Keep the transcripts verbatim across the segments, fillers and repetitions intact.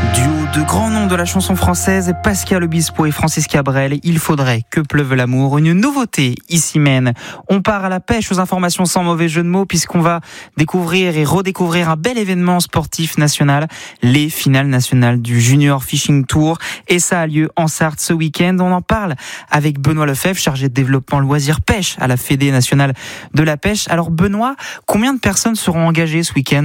De grands noms de la chanson française, Pascal Obispo et Francis Cabrel, Il faudrait que pleuve l'amour. Une nouveauté ici mène. On part à la pêche aux informations sans mauvais jeu de mots puisqu'on va découvrir et redécouvrir un bel événement sportif national, les finales nationales du Junior Fishing Tour. Et ça a lieu en Sarthe ce week-end. On en parle avec Benoît Lefebvre, chargé de développement loisirs pêche à la Fédé nationale de la pêche. Alors Benoît, combien de personnes seront engagées ce week-end ?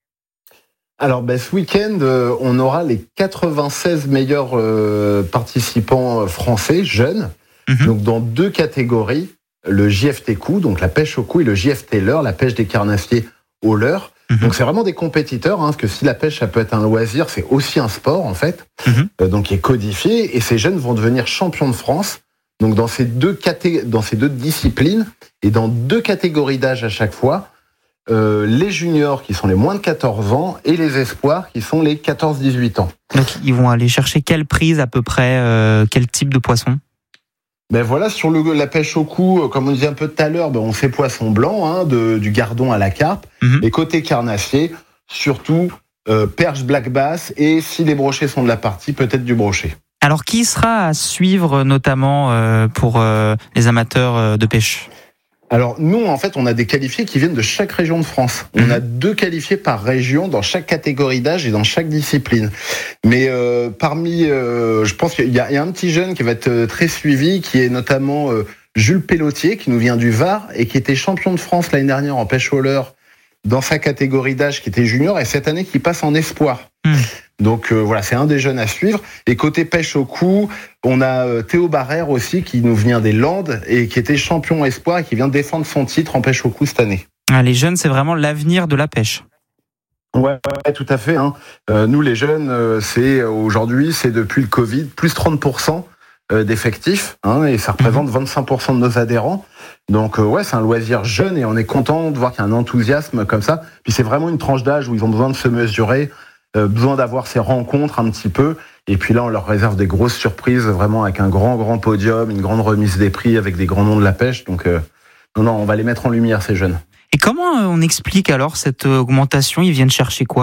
Alors ben, ce week-end, euh, on aura les quatre-vingt-seize meilleurs euh, participants français, jeunes, mmh. donc dans deux catégories, le J F T coup, donc la pêche au coup, et le J F T leurre, la pêche des carnassiers au leurre. Mmh. Donc c'est vraiment des compétiteurs, hein, parce que si la pêche ça peut être un loisir, c'est aussi un sport en fait, mmh. euh, donc qui est codifié, et ces jeunes vont devenir champions de France, donc dans ces deux, caté- dans ces deux disciplines, et dans deux catégories d'âge à chaque fois. Euh, les juniors qui sont les moins de quatorze ans et les espoirs qui sont les quatorze dix-huit ans. Donc ils vont aller chercher quelle prise à peu près, euh, quel type de poisson ? Ben voilà, sur le, la pêche au coup, comme on disait un peu tout à l'heure, ben on fait poisson blanc, hein, de, du gardon à la carpe. Mm-hmm. Et côté carnassier, surtout euh, perche black bass et si les brochets sont de la partie, peut-être du brochet. Alors qui sera à suivre notamment euh, pour euh, les amateurs euh, de pêche ? Alors nous, en fait, on a des qualifiés qui viennent de chaque région de France. On mmh. a deux qualifiés par région dans chaque catégorie d'âge et dans chaque discipline. Mais euh, parmi, euh, je pense qu'il y a, il y a un petit jeune qui va être très suivi, qui est notamment euh, Jules Pellotier, qui nous vient du Var et qui était champion de France l'année dernière en pêche au leurre dans sa catégorie d'âge qui était junior et cette année qui passe en espoir. Mmh. Donc euh, voilà, c'est un des jeunes à suivre. Et côté pêche au coup, on a euh, Théo Barrère aussi qui nous vient des Landes et qui était champion espoir et qui vient défendre son titre en pêche au coup cette année. Ah, les jeunes, c'est vraiment l'avenir de la pêche. Ouais, ouais tout à fait. Hein. Euh, nous, les jeunes, euh, c'est aujourd'hui, c'est depuis le Covid, plus trente pour cent d'effectifs, hein, et ça représente vingt-cinq pour cent de nos adhérents. Donc euh, ouais, c'est un loisir jeune et on est content de voir qu'il y a un enthousiasme comme ça. Puis c'est vraiment une tranche d'âge où ils ont besoin de se mesurer, euh, besoin d'avoir ces rencontres un petit peu. Et puis là, on leur réserve des grosses surprises, vraiment avec un grand, grand podium, une grande remise des prix avec des grands noms de la pêche. Donc euh, non, non, on va les mettre en lumière, ces jeunes. Et comment on explique alors cette augmentation ? Ils viennent chercher quoi ?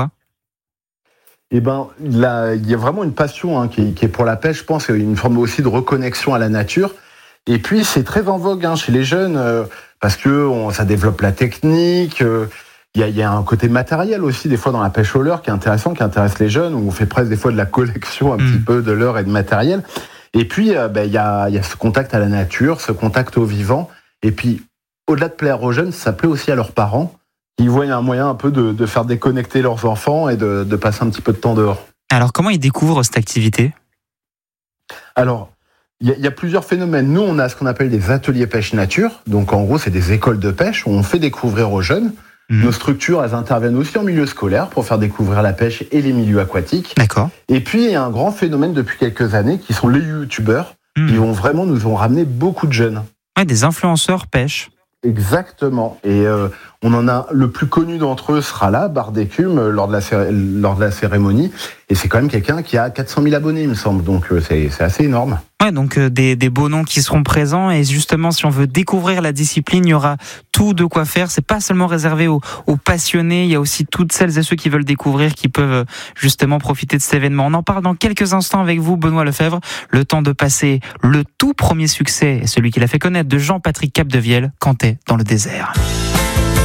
Eh ben, là, il y a vraiment une passion hein, qui, qui est pour la pêche, je pense, et une forme aussi de reconnexion à la nature. Et puis, c'est très en vogue hein, chez les jeunes, euh, parce que on, ça développe la technique. Euh, il y a, il y a un côté matériel aussi, des fois, dans la pêche au leurre, qui est intéressant, qui intéresse les jeunes, où on fait presque des fois de la collection un mmh. petit peu de leurre et de matériel. Et puis, euh, ben, il y a, il y a ce contact à la nature, ce contact au vivant. Et puis, au-delà de plaire aux jeunes, ça plaît aussi à leurs parents. Ils voient un moyen un peu de, de faire déconnecter leurs enfants et de, de passer un petit peu de temps dehors. Alors, comment ils découvrent cette activité ? Alors, il y, y a plusieurs phénomènes. Nous, on a ce qu'on appelle des ateliers pêche nature. Donc, en gros, c'est des écoles de pêche où on fait découvrir aux jeunes. Mmh. Nos structures, elles interviennent aussi en milieu scolaire pour faire découvrir la pêche et les milieux aquatiques. D'accord. Et puis, il y a un grand phénomène depuis quelques années qui sont les youtubeurs. Mmh. Ils vont vraiment nous ont ramené beaucoup de jeunes. Ouais, des influenceurs pêche. Exactement. Et euh, on en a le plus connu d'entre eux sera là, Barre d'écume, lors de la céré- lors de la cérémonie. Et c'est quand même quelqu'un qui a quatre cent mille abonnés, il me semble. Donc euh, c'est, c'est assez énorme. Ouais, donc euh, des, des beaux noms qui seront présents. Et justement, si on veut découvrir la discipline, il y aura tout de quoi faire. C'est pas seulement réservé aux, aux passionnés. Il y a aussi toutes celles et ceux qui veulent découvrir, qui peuvent justement profiter de cet événement. On en parle dans quelques instants avec vous, Benoît Lefebvre. Le temps de passer le tout premier succès, celui qui l'a fait connaître, de Jean-Patrick Capdevielle, Cantet dans le désert.